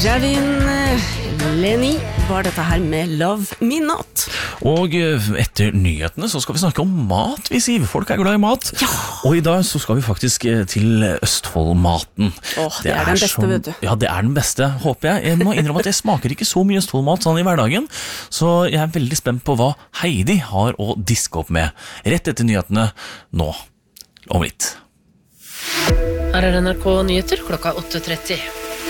Ravin Lenny var dette her med Love Me Not. Og etter nyhetene så skal vi snakke om mat, vi sier. Folk glad i mat. Ja. Og i dag så skal vi faktisk til Østfoldmaten. Det den beste, vet du. Ja, det den beste, håper jeg. Jeg må innrømme at jeg smaker ikke så mye Østfoldmat sånn i hverdagen, så jeg veldig spent på hva Heidi har å diske opp med. Rett etter nyhetene nå, om litt. Her NRK Nyheter klokka 8:30.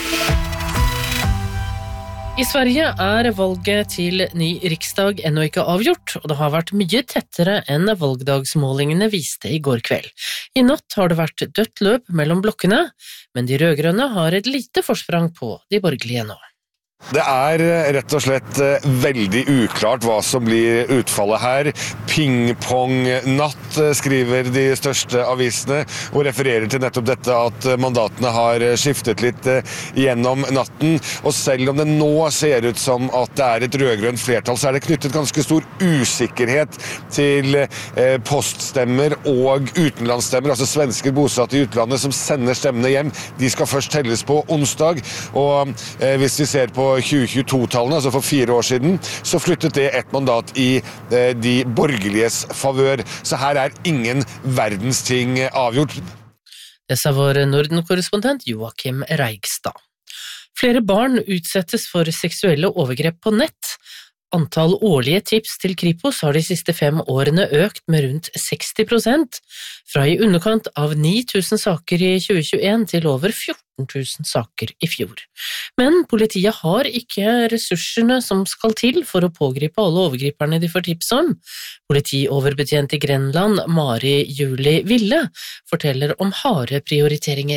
I Sverige valget til ny riksdag ennå ikke avgjort, og det har vært mye tettere enn valgdagsmålingene viste i går kveld. I natt har det vært dødt løp mellom blokkene, men de rødgrønne har et lite forsprang på de borgerlige nå. Det rett og slett veldig uklart hva som blir utfallet her. Ping-pong-natt, skriver de største avisene, og refererer til nettopp dette at mandatene har skiftet litt gjennom natten. Og selv om det nå ser ut som at det et rødgrønt flertall, så det knyttet ganske stor usikkerhet til poststemmer og utenlandsstemmer, altså svensker bosatt i utlandet som sender stemmene hjem. De skal først telles på onsdag, og hvis vi ser på 2022-tallene, altså for 4 år siden, så flyttet det et mandat i de borgerliges favør. Så her ingen verdens ting avgjort. Det sa vår Norden-korrespondent Joakim Reigstad. Flere barn utsettes for seksuelle overgrep på nett. Antall årlige tips til Kripos har de siste 5 årene økt med rundt 60%, fra i underkant av 9000 saker i 2021 til over 14 000 saker i fjor. Men politiet har ikke ressursene som skal til for å pågripe alle overgriperne de får tips om. Politioverbetjent i Grenland, Mari Julie Ville, forteller om harde prioriteringer.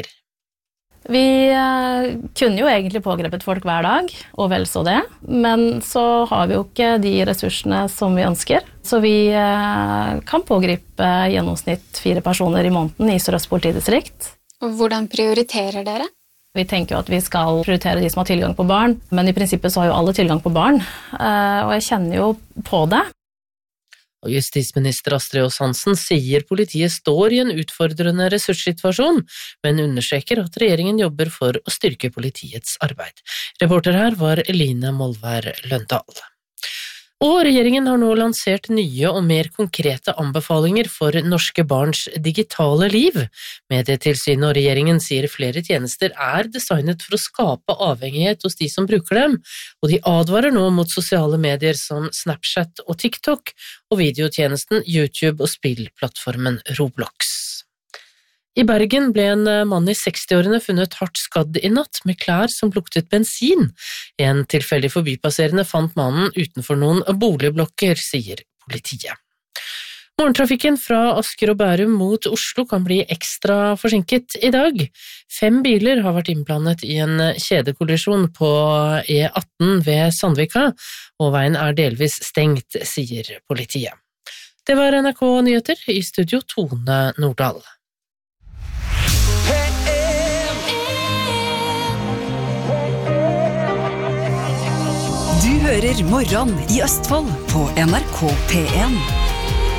Vi kunne jo egentlig pågrepet folk hver dag, og vel så det, men så har vi jo ikke de ressursene som vi ønsker. Så vi kan pågripe gjennomsnitt 4 personer i måneden i Sør-Øst politidistrikt. Og hvordan prioriterer dere? Vi tenker jo at vi skal prioritere de som har tilgang på barn, men i prinsippet så har jo alle tilgang på barn, og jeg kjenner jo på det. Og justisminister Astrid Aas Hansen sier politiet står i en utfordrende ressurssituasjon, men understreker at regjeringen jobber for å styrke politiets arbeid. Reporter her var Eline Molvær Løndal. Og regjeringen har nå lansert nye og mer konkrete anbefalinger for norske barns digitale liv. Medietilsynet og regjeringen sier flere tjenester designet for å skape avhengighet hos de som bruker dem, og de advarer nå mot sosiale medier som Snapchat og TikTok, og videotjenesten YouTube og spillplattformen Roblox. I Bergen ble en mann i 60-årene funnet hardt skadd i natt med klær som luktet bensin. En tilfeldig forbipasserende fant mannen utenfor noen boligblokker, sier politiet. Morgentrafikken fra Asker og Bærum mot Oslo kan bli ekstra forsinket i dag. 5 biler har vært innblandet i en kjedekollisjon på E18 ved Sandvika, og veien delvis stengt, sier politiet. Det var NRK Nyheter, i studio Tone Nordahl. Du hører Morgen i Østfold på NRK P1.